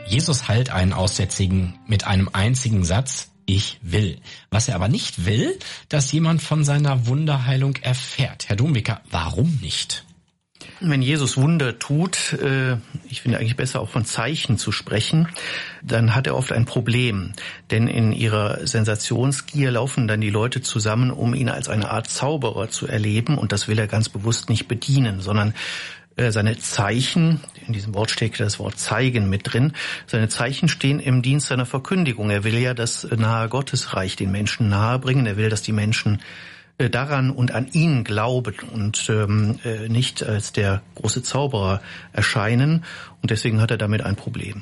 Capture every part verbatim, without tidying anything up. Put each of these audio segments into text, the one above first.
Jesus heilt einen Aussätzigen mit einem einzigen Satz: Ich will. Was er aber nicht will, dass jemand von seiner Wunderheilung erfährt. Herr Domwicker, warum nicht? Wenn Jesus Wunder tut, äh, ich finde eigentlich besser auch von Zeichen zu sprechen, dann hat er oft ein Problem. Denn in ihrer Sensationsgier laufen dann die Leute zusammen, um ihn als eine Art Zauberer zu erleben. Und das will er ganz bewusst nicht bedienen, sondern äh, seine Zeichen, in diesem Wort steckt das Wort zeigen mit drin, seine Zeichen stehen im Dienst seiner Verkündigung. Er will ja das nahe Gottesreich den Menschen nahebringen. Er will, dass die Menschen daran und an ihn glauben und ähm, nicht als der große Zauberer erscheinen. Und deswegen hat er damit ein Problem.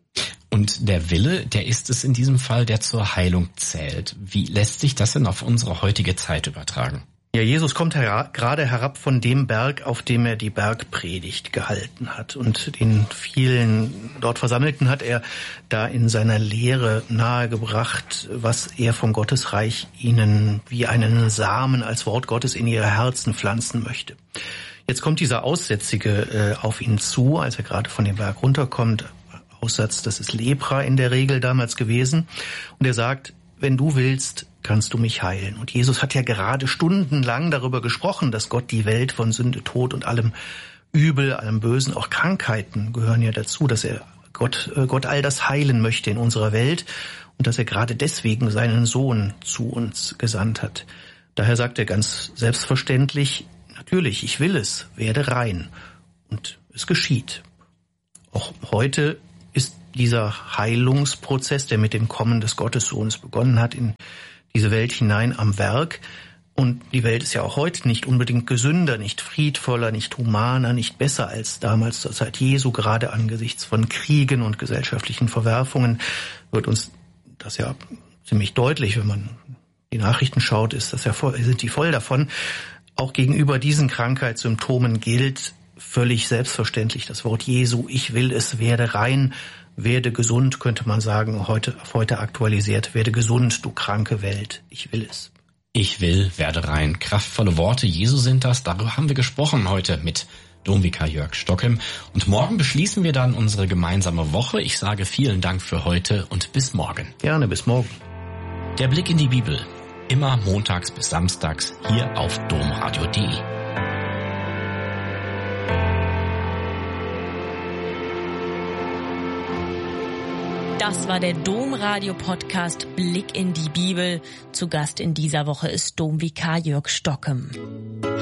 Und der Wille, der ist es in diesem Fall, der zur Heilung zählt. Wie lässt sich das denn auf unsere heutige Zeit übertragen? Ja, Jesus kommt her- gerade herab von dem Berg, auf dem er die Bergpredigt gehalten hat. Und den vielen dort Versammelten hat er da in seiner Lehre nahegebracht, was er vom Gottesreich ihnen wie einen Samen als Wort Gottes in ihre Herzen pflanzen möchte. Jetzt kommt dieser Aussätzige äh, auf ihn zu, als er gerade von dem Berg runterkommt. Aussatz, das ist Lepra in der Regel damals gewesen. Und er sagt: Wenn du willst, kannst du mich heilen. Und Jesus hat ja gerade stundenlang darüber gesprochen, dass Gott die Welt von Sünde, Tod und allem Übel, allem Bösen, auch Krankheiten gehören ja dazu, dass er Gott, Gott all das heilen möchte in unserer Welt und dass er gerade deswegen seinen Sohn zu uns gesandt hat. Daher sagt er ganz selbstverständlich: Natürlich, ich will es, werde rein. Und es geschieht. Auch heute ist dieser Heilungsprozess, der mit dem Kommen des Gottessohnes begonnen hat, in diese Welt hinein am Werk. Und die Welt ist ja auch heute nicht unbedingt gesünder, nicht friedvoller, nicht humaner, nicht besser als damals zur Zeit Jesu. Gerade angesichts von Kriegen und gesellschaftlichen Verwerfungen wird uns das ja ziemlich deutlich, wenn man die Nachrichten schaut, ist das ja voll, sind die voll davon. Auch gegenüber diesen Krankheitssymptomen gilt völlig selbstverständlich das Wort Jesu: Ich will es, werde rein. Werde gesund, könnte man sagen, heute, heute aktualisiert. Werde gesund, du kranke Welt. Ich will es. Ich will, werde rein. Kraftvolle Worte Jesu sind das. Darüber haben wir gesprochen heute mit Domvikar Jörg Stockem. Und morgen beschließen wir dann unsere gemeinsame Woche. Ich sage vielen Dank für heute und bis morgen. Gerne, bis morgen. Der Blick in die Bibel. Immer montags bis samstags hier auf domradio punkt de. Das war der Domradio-Podcast Blick in die Bibel. Zu Gast in dieser Woche ist Domvikar Jörg Stockem.